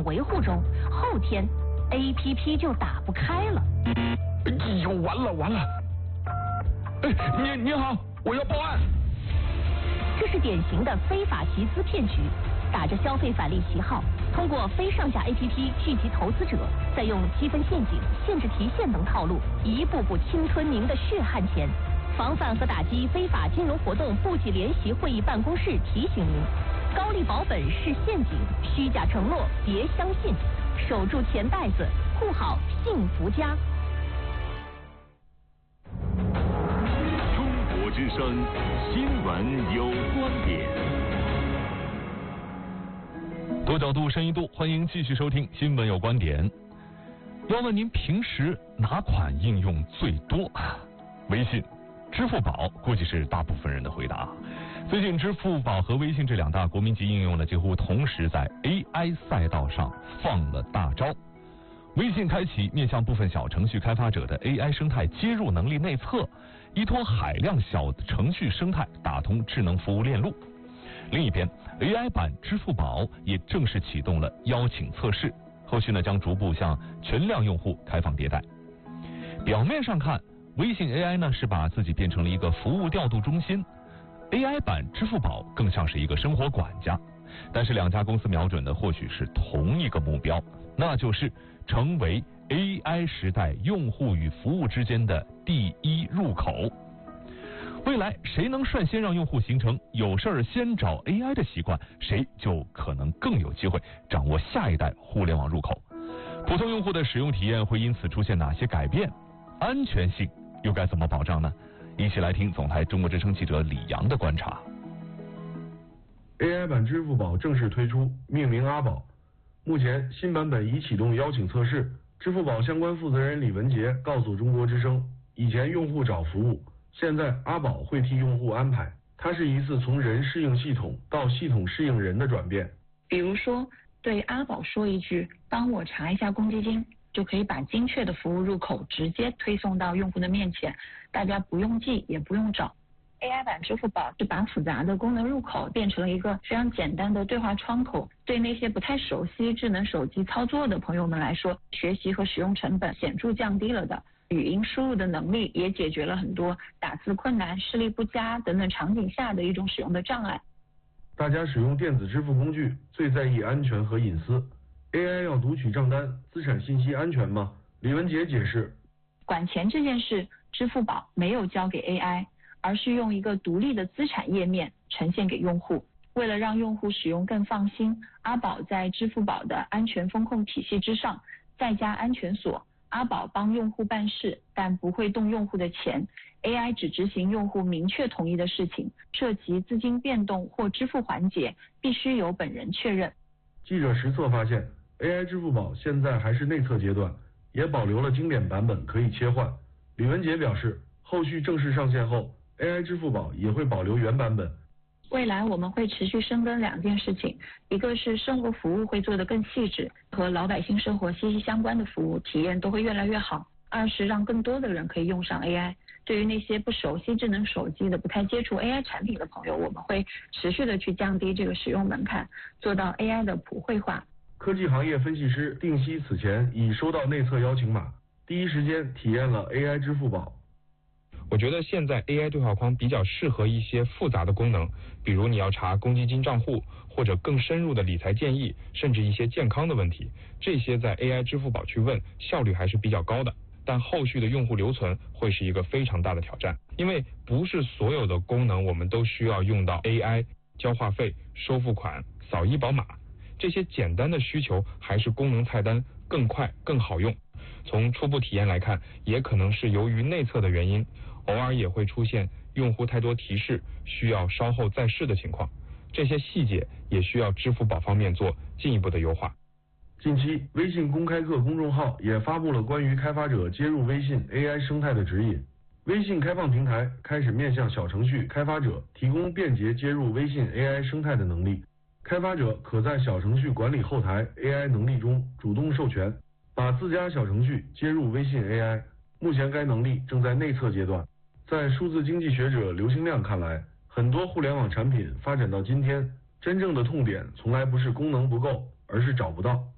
维护中，后天 APP 就打不开了。 哎呦，完了！哎，你好，我要报案。 这是典型的非法集资骗局，打着消费返利旗号，通过非上架 APP 聚集投资者，再用积分陷阱、限制提现等套路，一步步侵吞您的血汗钱。防范和打击非法金融活动部级联席会议办公室提醒您：高利保本是陷阱，虚假承诺别相信，守住钱袋子，护好幸福家。 中国之声新闻有观点， 多角度深一度，欢迎继续收听新闻有观点。要问您平时哪款应用最多？微信、支付宝估计是大部分人的回答。最近支付宝和微信这两大国民级应用呢，几乎同时在 AI 赛道上放了大招。微信开启面向部分小程序开发者的 AI 生态接入能力内测，依托海量小程序生态打通智能服务链路。另一边 AI 版支付宝也正式启动了邀请测试，后续呢将逐步向全量用户开放迭代。表面上看，微信 AI 呢是把自己变成了一个服务调度中心， AI 版支付宝更像是一个生活管家。但是两家公司瞄准的或许是同一个目标，那就是成为 AI 时代用户与服务之间的第一入口。未来谁能率先让用户形成有事儿先找 AI 的习惯，谁就可能更有机会掌握下一代互联网入口。普通用户的使用体验会因此出现哪些改变？安全性又该怎么保障呢？一起来听总台中国之声记者李阳的观察。 AI 版支付宝正式推出，命名阿宝。目前新版本已启动邀请测试。支付宝相关负责人李文杰告诉中国之声，以前用户找服务，现在阿宝会替用户安排。它是一次从人适应系统到系统适应人的转变。 比如说，对阿宝说一句帮我查一下公积金，就可以把精确的服务入口直接推送到用户的面前，大家不用记也不用找。AI 版支付宝是把复杂的功能入口变成了一个非常简单的对话窗口，对那些不太熟悉智能手机操作的朋友们来说，学习和使用成本显著降低了的。语音输入的能力也解决了很多打字困难、视力不佳等等场景下的一种使用的障碍。 大家使用电子支付工具最在意安全和隐私， AI 要读取账单，资产信息安全吗？李文杰解释， 管钱这件事，支付宝没有交给 AI，而是用一个独立的资产页面呈现给用户。为了让用户使用更放心，阿宝在支付宝的安全风控体系之上再加安全锁。阿宝帮用户办事，但不会动用户的钱。AI 只执行用户明确同意的事情，涉及资金变动或支付环节，必须由本人确认。 记者实测发现， AI 支付宝现在还是内测阶段，也保留了经典版本可以切换。李文杰表示，后续正式上线后，AI 支付宝也会保留原版本。 未来我们会持续深耕两件事情，一个是生活服务会做得更细致，和老百姓生活息息相关的服务体验都会越来越好；二是让更多的人可以用上 AI。对于那些不熟悉智能手机的、不太接触 AI 产品的朋友，我们会持续的去降低这个使用门槛，做到 AI 的普惠化。 科技行业分析师定西此前已收到内测邀请码，第一时间体验了 AI 支付宝。 我觉得现在 AI 对话框比较适合一些复杂的功能，比如你要查公积金账户，或者更深入的理财建议，甚至一些健康的问题，这些在 AI 支付宝去问，效率还是比较高的。但后续的用户留存会是一个非常大的挑战，因为不是所有的功能我们都需要用到 AI， 交话费、收付款、扫医保码，这些简单的需求还是功能菜单更快更好用。从初步体验来看，也可能是由于内测的原因，偶尔也会出现用户太多提示，需要稍后再试的情况。这些细节也需要支付宝方面做进一步的优化。 近期，微信公开课公众号也发布了关于开发者接入微信 AI 生态的指引。微信开放平台开始面向小程序开发者提供便捷接入微信 AI 生态的能力。开发者可在小程序管理后台 AI 能力中主动授权，把自家小程序接入微信 AI。目前该能力正在内测阶段。在数字经济学者刘兴亮看来，很多互联网产品发展到今天，真正的痛点从来不是功能不够，而是找不到。